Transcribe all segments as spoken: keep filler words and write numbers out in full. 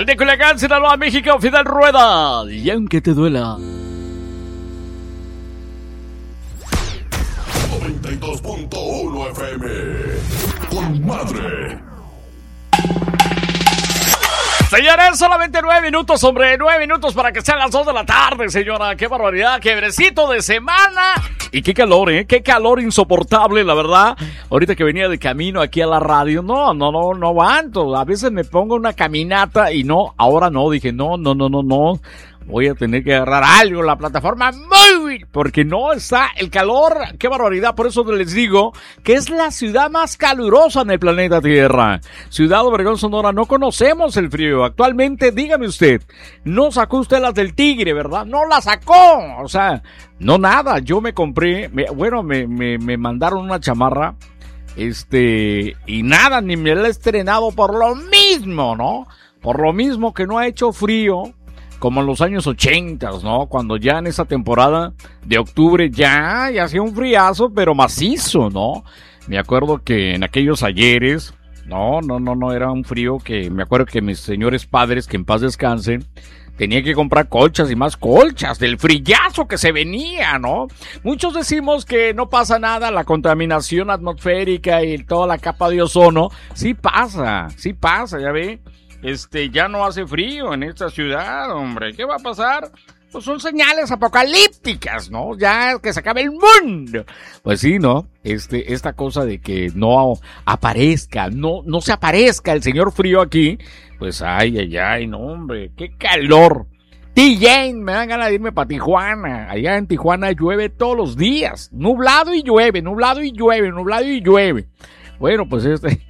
El de Culiacán, Sinaloa, México, Fidel Rueda. Y aunque te duela. noventa y dos punto uno F M. Con madre. Señores, solamente nueve minutos, hombre, nueve minutos para que sean las dos de la tarde, señora. Qué barbaridad, qué brecito de semana. Y qué calor, ¿eh? Qué calor insoportable, la verdad. Ahorita que venía de camino aquí a la radio, no, no, no, no aguanto. A veces me pongo una caminata y no, ahora no. Dije, no, no, no, no, no. Voy a tener que agarrar algo en la plataforma móvil, porque no está el calor. ¡Qué barbaridad! Por eso les digo que es la ciudad más calurosa en el planeta Tierra. Ciudad Obregón, Sonora, no conocemos el frío. Actualmente, dígame usted, no sacó usted las del Tigre, ¿verdad? No la sacó. O sea, no nada. Yo me compré, me, bueno, me, me, me mandaron una chamarra, este, y nada, ni me la he estrenado por lo mismo, ¿no? Por lo mismo que no ha hecho frío. Como en los años ochenta, ¿no? Cuando ya en esa temporada de octubre ya, ya hacía un friazo, pero macizo, ¿no? Me acuerdo que en aquellos ayeres, no, no, no, no, era un frío que, me acuerdo que mis señores padres, que en paz descansen, tenía que comprar colchas y más colchas del frillazo que se venía, ¿no? Muchos decimos que no pasa nada, la contaminación atmosférica y toda la capa de ozono, sí pasa, sí pasa, ya ve. Este, ya no hace frío en esta ciudad, hombre. ¿Qué va a pasar? Pues son señales apocalípticas, ¿no? Ya que se acabe el mundo. Pues sí, ¿no? Este, esta cosa de que no aparezca, no, no se aparezca el señor frío aquí. Pues ay, ay, ay, no, hombre. ¡Qué calor! T J, me dan ganas de irme para Tijuana. Allá en Tijuana llueve todos los días. Nublado y llueve, nublado y llueve, nublado y llueve. Bueno, pues este...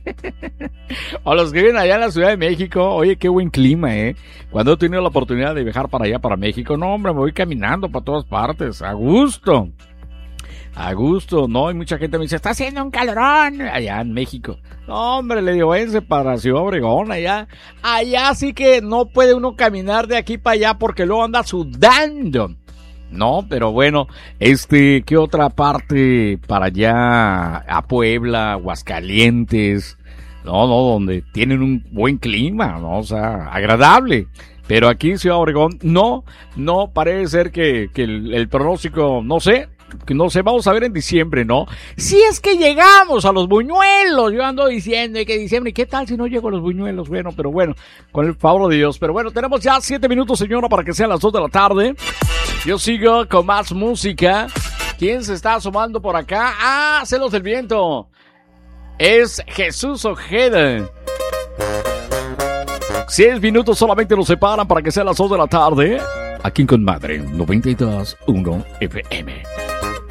O los que viven allá en la Ciudad de México, oye, qué buen clima, ¿eh? Cuando he tenido la oportunidad de viajar para allá, para México, no, hombre, me voy caminando para todas partes, a gusto. A gusto, ¿no? Y mucha gente me dice, está haciendo un calorón allá en México. No, hombre, le digo, váyanse para Ciudad Obregón, allá. Allá sí que no puede uno caminar de aquí para allá porque luego anda sudando. No, pero bueno, este, ¿qué otra parte para allá? A Puebla, Aguascalientes, no, no, donde tienen un buen clima, ¿no? O sea, agradable. Pero aquí en Ciudad Obregón, no, no, parece ser que, que el, el pronóstico, no sé, que no sé, vamos a ver en diciembre, ¿no? Si es que llegamos a los buñuelos, yo ando diciendo que diciembre, ¿qué tal si no llego a los buñuelos? Bueno, pero bueno, con el favor de Dios. Pero bueno, tenemos ya siete minutos, señora, para que sean las dos de la tarde. Yo sigo con más música. ¿Quién se está asomando por acá? ¡Ah! Celos del Viento. Es Jesús Ojeda. Seis minutos solamente nos separan para que sean las dos de la tarde. Aquí con Madre, noventa y dos punto uno F M.